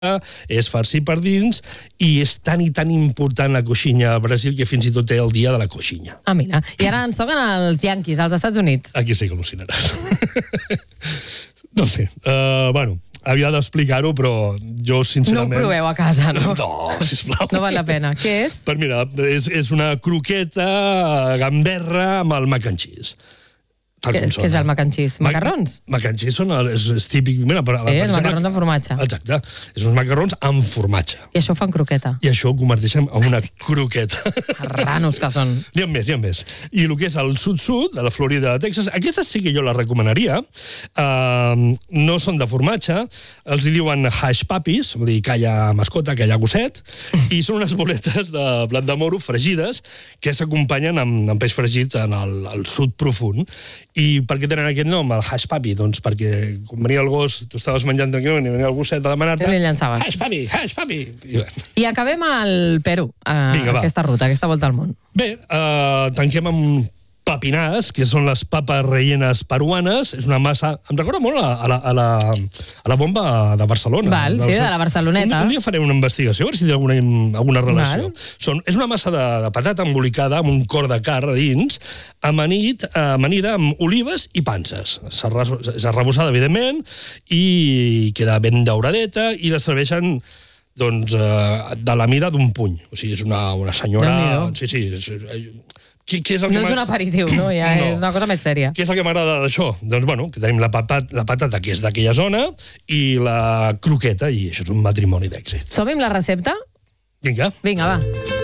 és farcir per dins i és tan i tan important la coixinha al Brasil que fins i tot té el dia de la coixinha. Ah, mira. I ara ens toquen els Yankees, als Estats Units. Aquí sí que al·lucinaràs. No sé, bueno, havia d'explicar-ho, però jo sincerament... No ho proveu a casa, no? No, sisplau. No val la pena. Què és? Pues mira, és una croqueta gamberra amb el mac and cheese. Què és el mac and cheese? Macarrons? Mac and cheese és típic... Mira, els macarrons amb formatge. Exacte. És uns macarrons amb formatge. I això ho fan croqueta. I això ho converteixen en una croqueta. Ranos que són. N'hi ha més. I el que és el sud-sud, de la Florida de Texas, aquestes sí que jo les recomanaria. No són de formatge, els hi diuen hash papis, vull dir, calla mascota, calla gosset, i són unes boletes de blat de moro fregides que s'acompanyen amb peix fregit en el sud profund. I per què tenen aquest nom, el hash papi? Doncs perquè quan venia el gos, tu estaves menjant tranquil·lament i venia el gosset a demanar-te... I li llançaves. Hash papi. I acabem al Perú, aquesta ruta, aquesta volta al món. Bé, tanquem amb papinàs, que són les papes rellenes peruanes. És una massa... Em recorda molt a la bomba de Barcelona. Val, sí, de la Barceloneta. Un dia faré una investigació, a veure si té alguna relació. És una massa de patata embolicada amb un cor de carn a dins, amanida amb olives i panses. És arrebossada, evidentment, i queda ben dauradeta, i la serveixen doncs, de la mida d'un puny. O sigui, és una senyora... Sí. No és un aperitiu, no? Ja és una cosa més sèria. Què és el que m'agrada d'això? Doncs, bueno, que tenim la patata, que és d'aquella zona, i la croqueta, i això és un matrimoni d'èxit. Som-hi amb la recepta? Vinga, va.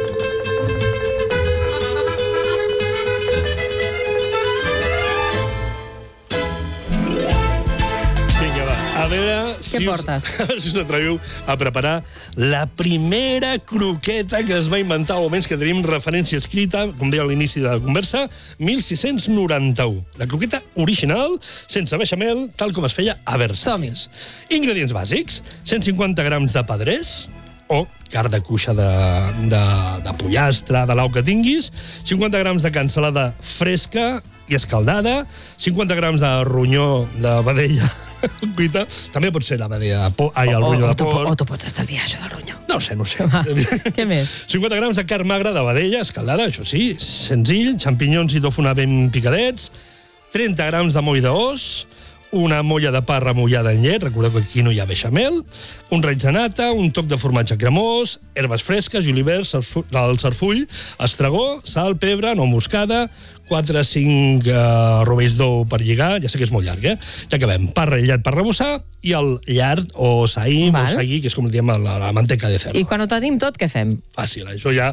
A veure si us atreviu a preparar la primera croqueta que es va inventar, o almenys que tenim referència escrita, com deia a l'inici de la conversa, 1691. La croqueta original, sense beixamel, tal com es feia a Versalles. Ingredients bàsics: 150 grams de pedrers, o carn de cuixa de pollastre, de l'au que tinguis, 50 grams de cansalada fresca i escaldada, 50 grams de ronyó de vedella cuita, també pot ser la vedella el ronyó de porc. O tu pots estalviar això del ronyó. No sé. Què més? 50 grams de carn magra de vedella escaldada, això sí, senzill, xampinyons i tòfona ben picadets, 30 grams de moll d'os, una molla de pa remullada en llet, recordeu que aquí no hi ha beixamel, un raig de nata, un toc de formatge cremós, herbes fresques, julivert, el sarfull, estragó, sal, pebre, nou moscada, 4 o 5 rovells d'ou per lligar, ja sé que és molt llarg, Ja acabem. Pa ratllat per rebussar i el llard o saïm o saguí, que és com diem la manteca de cerdo. I quan ho tenim tot, què fem? Fàcil, això ja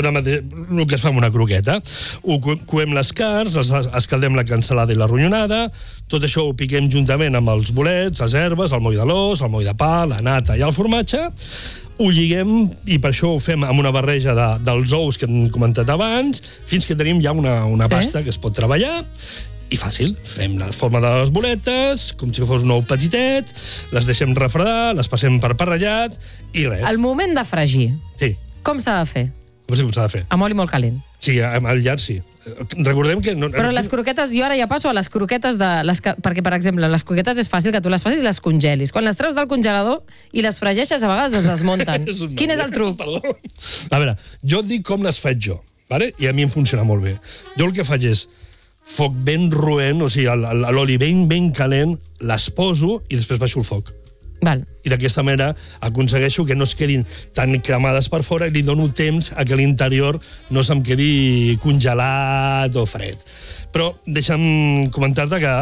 el que es fa amb una croqueta. Ho coem les carns, escaldem la cansalada i la ronyonada, tot això ho piquem juntament amb els bolets, les herbes, el moll de l'os, el moll de pa, la nata i el formatge, ho lliguem i per això ho fem amb una barreja dels ous que hem comentat abans, fins que tenim ja una pasta que es pot treballar. I fàcil, fem la forma de les boletes, com si fos un ou petitet, les deixem refredar, les passem per ratllat i res. El moment de fregir. Sí. Com s'ha de fer? Com s'ha de fer? Amb oli molt calent. Sí, al llard sí. Recordem que... Però les croquetes, jo ara ja passo a les croquetes perquè, per exemple, les croquetes és fàcil que tu les facis i les congelis. Quan les treus del congelador i les fregeixes, a vegades es desmunten. Quin és el truc? Perdó. A veure, jo et dic com les faig jo, i a mi em funciona molt bé. Jo el que faig és foc ben roent, o sigui, l'oli ben calent, les poso i després baixo el foc. I d'aquesta manera aconsegueixo que no es quedin tan cremades per fora i li dono temps a que l'interior no se'm quedi congelat o fred. Però deixa'm comentar-te que,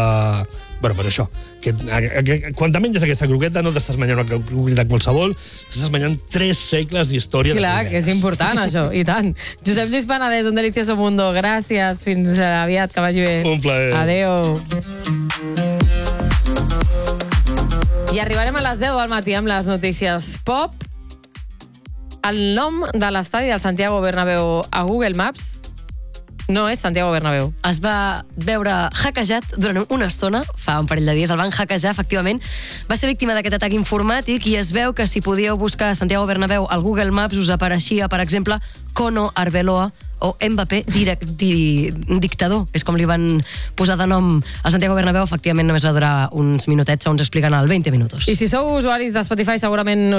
per això, que quan te menges aquesta croqueta no t'estàs menjant una croqueta qualsevol, t'estàs menjant 3 segles d'història de croquetes. Clar, que és important això, i tant. Josep Lluís Panadès, Un delicioso mundo, gràcies, fins aviat, que vagi bé. Un plaer. Adéu. I arribarem a les 10 del matí amb les notícies pop. El nom de l'estadi del Santiago Bernabéu a Google Maps No és Santiago Bernabéu. Es va veure hackejat durant una estona, fa un parell de dies, el van hackejar, efectivament. Va ser víctima d'aquest atac informàtic i es veu que si podíeu buscar Santiago Bernabéu al Google Maps us apareixia, per exemple, Kono Arbeloa o Mbappé dictador. És com li van posar de nom a Santiago Bernabéu. Efectivament, només va durar uns minutets, segons expliquen al 20 minuts. I si sou usuaris de Spotify, segurament